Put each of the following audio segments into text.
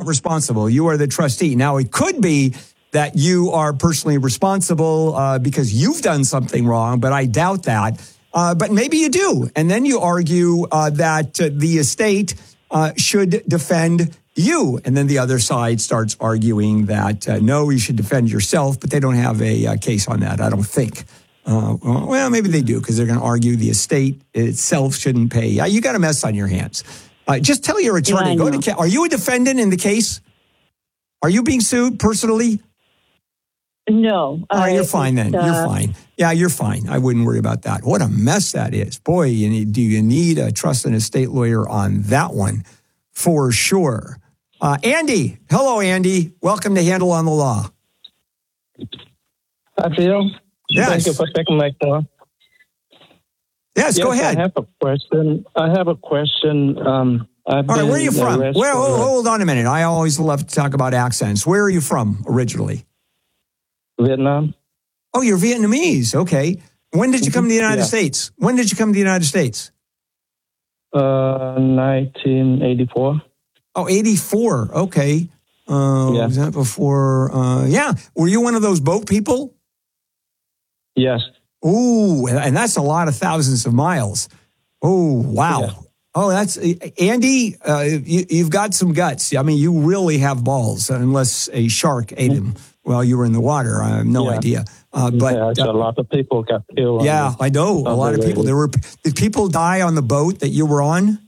responsible. You are the trustee. Now, it could be that you are personally responsible because you've done something wrong, but I doubt that. But maybe you do. And then you argue that the estate should defend you. And then the other side starts arguing that, no, you should defend yourself, but they don't have a case on that, I don't think. Well, maybe they do because they're going to argue the estate itself shouldn't pay. You got a mess on your hands. Just tell your attorney. Are you a defendant in the case? Are you being sued personally? No. All right, you're fine then. You're fine. Yeah, you're fine. I wouldn't worry about that. What a mess that is. Boy, do you need a trust and estate lawyer on that one for sure. Andy. Hello, Andy. Welcome to Handle on the Law. Hi, Phil. Yes. Thank you for taking my call. Yes, go ahead. I have a question. All right, where are you from? Well, hold on a minute. I always love to talk about accents. Where are you from originally? Vietnam. Oh, you're Vietnamese. Okay. When did you come to the United States? When did you come to the United States? 1984. Oh, 84. Okay. Was that before? Yeah. Were you one of those boat people? Yes. Ooh, and that's a lot of thousands of miles. Oh, wow. Yeah. Oh, that's Andy. You've got some guts. I mean, you really have balls, unless a shark ate him while you were in the water. I have no idea. But a lot of people got killed. Yeah, I know. A lot of people. Did people die on the boat that you were on?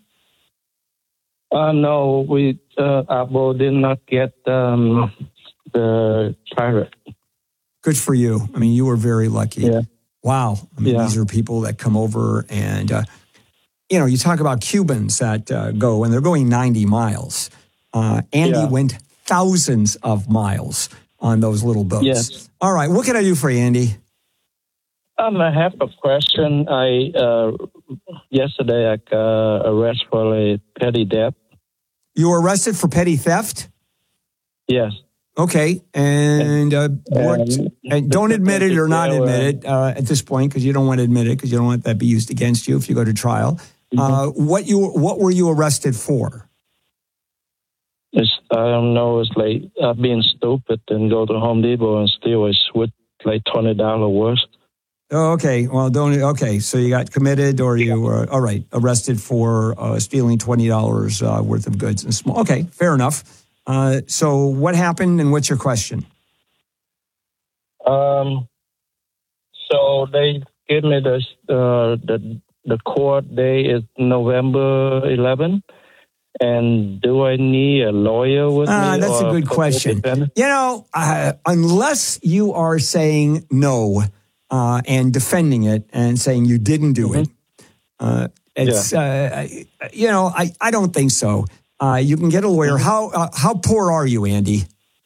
No, our boat did not get the pirate. Good for you. I mean, you were very lucky. Yeah. Wow. I mean, these are people that come over and, you talk about Cubans that go, and they're going 90 miles. Andy went thousands of miles on those little boats. Yes. All right. What can I do for you, Andy? I have a question. Yesterday I got arrested for a petty theft. You were arrested for petty theft? Yes. Okay, and don't admit it or not admit it at this point because you don't want to admit it because you don't want that to be used against you if you go to trial. What were you arrested for? I don't know. It's like being stupid and go to Home Depot and steal a switch like $20 worth. Oh, okay. Well, so you got committed, or you were arrested for stealing $20 worth of goods and small. Okay, fair enough. So what happened and what's your question? So they give me the court day is November 11th. And do I need a lawyer with me? That's a good question. Unless you are saying no and defending it and saying you didn't do it, I don't think so. You can get a lawyer. How poor are you, Andy?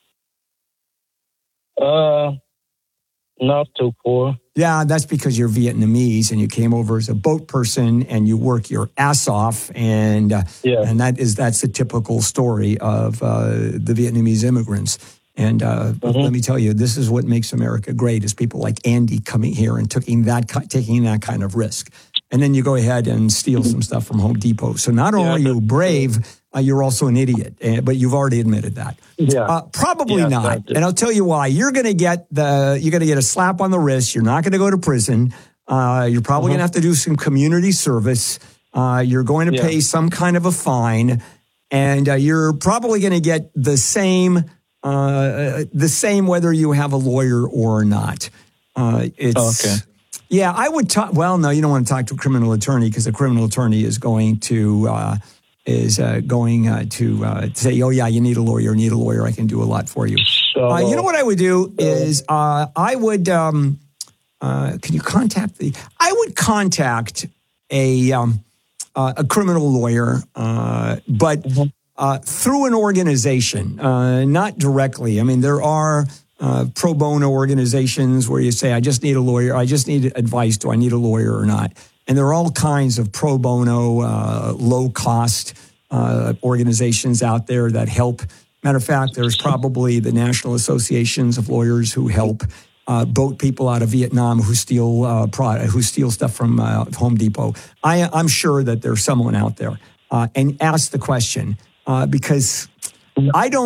Not too poor. Yeah, that's because you're Vietnamese and you came over as a boat person and you work your ass off, and that's the typical story of the Vietnamese immigrants. And let me tell you, this is what makes America great: is people like Andy coming here and taking that kind of risk. And then you go ahead and steal some stuff from Home Depot. So not only are you brave, you're also an idiot. But you've already admitted that. Probably not. And I'll tell you why. You're going to get a slap on the wrist. You're not going to go to prison. You're probably going to have to do some community service. You're going to pay some kind of a fine, and you're probably going to get the same whether you have a lawyer or not. Okay. Yeah, I would talk. Well, no, you don't want to talk to a criminal attorney because a criminal attorney is going to say, "Oh yeah, you need a lawyer. I can do a lot for you." So, you know what I would do is I would. Can you contact I would contact a criminal lawyer, but through an organization, not directly. I mean, there are pro bono organizations where you say, I just need a lawyer. I just need advice. Do I need a lawyer or not? And there are all kinds of pro bono, low cost organizations out there that help. Matter of fact, there's probably the National Associations of Lawyers who help boat people out of Vietnam who steal stuff from Home Depot. I'm sure that there's someone out there. And ask the question because I don't